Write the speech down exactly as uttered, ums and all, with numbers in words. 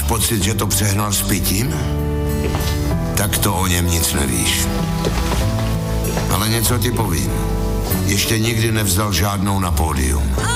pocit, že to přehnal s pitím? Tak to o něm nic nevíš. Ale něco ti povím. Ještě nikdy nevzal žádnou na pódium.